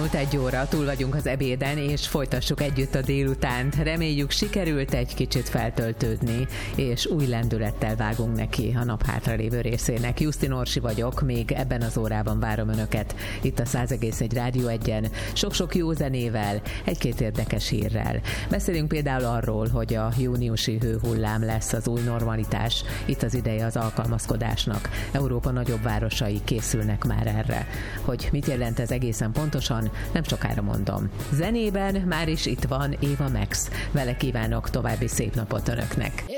elmúlt 1 óra, túl vagyunk az ebéden, és folytassuk együtt a délutánt. Reméljük, sikerült egy kicsit feltöltődni, és új lendülettel vágunk neki a nap hátralévő részének. Jusztin Orsi vagyok, még ebben az órában várom Önöket itt a 100,1 Rádió 1-en, sok-sok jó zenével, egy-két érdekes hírrel. Beszélünk például arról, hogy a júniusi hőhullám lesz az új normalitás, itt az ideje az alkalmazkodásnak. Európa nagyobb városai készülnek már erre. Hogy mit jelent ez egészen pontosan, nem sokára mondom. Zenében már is itt van Ava Max. Vele kívánok további szép napot Önöknek.